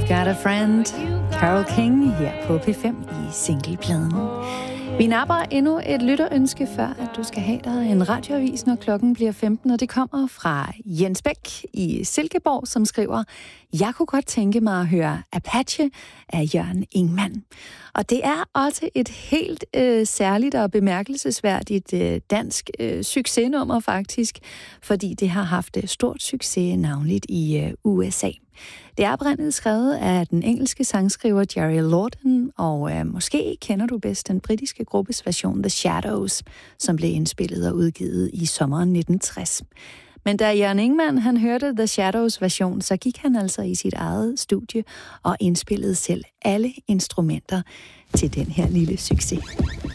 Got a Friend, Carole King her på P5 i singlepladen. Vi napper endnu et lytterønske, før at du skal have dig en radioavis, når klokken bliver 15, og det kommer fra Jens Bæk i Silkeborg, som skriver: Jeg kunne godt tænke mig at høre Apache af Jørgen Ingmann. Og det er også et helt særligt og bemærkelsesværdigt dansk succesnummer faktisk, fordi det har haft stort succes navnligt i USA. Det er oprindeligt skrevet af den engelske sangskriver Jerry Lawton, og måske kender du bedst den britiske gruppes version The Shadows, som blev indspillet og udgivet i sommeren 1960. Men da Jørgen Ingmann han hørte The Shadows version, så gik han altså i sit eget studie og indspillede selv alle instrumenter til den her lille succes.